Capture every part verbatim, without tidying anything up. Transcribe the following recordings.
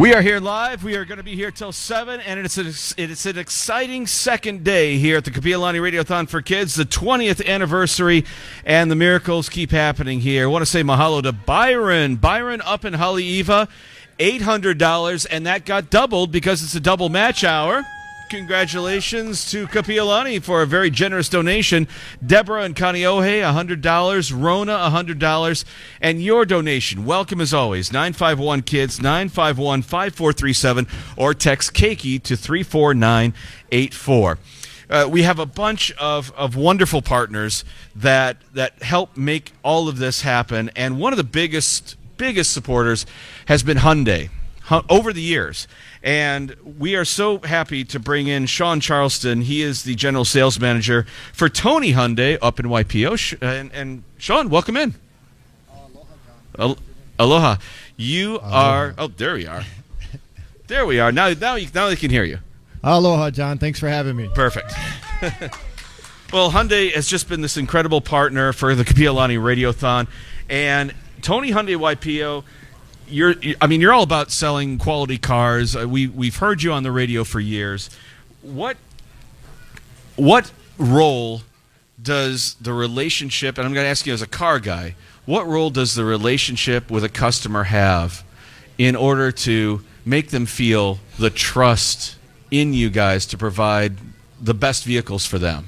We are here live. We are going to be here till seven, and it's, a, it's an exciting second day here at the Kapi'olani Radiothon for Kids, the twentieth anniversary, and the miracles keep happening here. I want to say mahalo to Byron. Byron up in Haleiwa, eight hundred dollars, and that got doubled because it's a double match hour. Congratulations to Kapi'olani for a very generous donation. Deborah and Kaneohe, one hundred dollars. Rona, one hundred dollars. And your donation, welcome as always, nine five one KIDS, nine five one, five four three seven, or text Keiki to three four nine eight four. Uh, we have a bunch of, of wonderful partners that that help make all of this happen. And one of the biggest, biggest supporters has been Hyundai over the years. And we are so happy to bring in Sean Charleston. He is the general sales manager for Tony Hyundai up in Y P O. And, and Sean, welcome in. Aloha, John. Aloha. You Aloha. are. Oh, there we are. There we are. Now, now, you, now they can hear you. Aloha, John. Thanks for having me. Perfect. Well, Hyundai has just been this incredible partner for the Kapi'olani Radiothon, and Tony Hyundai Y P O. You're, I mean, you're all about selling quality cars. Uh, we we've heard you on the radio for years. What what role does the relationship? And I'm going to ask you as a car guy, what role does the relationship with a customer have in order to make them feel the trust in you guys to provide the best vehicles for them?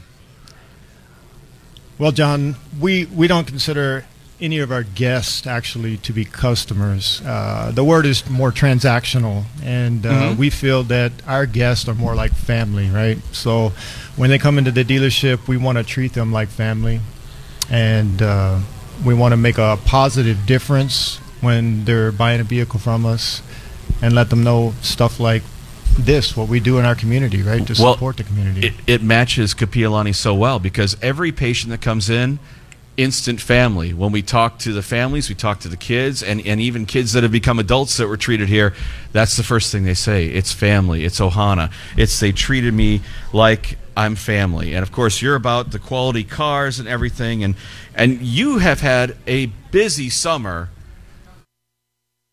Well, John, we we don't consider any of our guests actually to be customers. Uh, the word is more transactional, and uh, mm-hmm. we feel that our guests are more like family, right? So when they come into the dealership, we want to treat them like family, and uh, we want to make a positive difference when they're buying a vehicle from us, and let them know stuff like this, what we do in our community, right, to well, support the community. It, it matches Kapi'olani so well, because every patient that comes in, instant family. When we talk to the families, we talk to the kids, and, and even kids that have become adults that were treated here, that's the first thing they say. It's family. It's Ohana. It's they treated me like I'm family. And, of course, you're about the quality cars and everything, and, and you have had a busy summer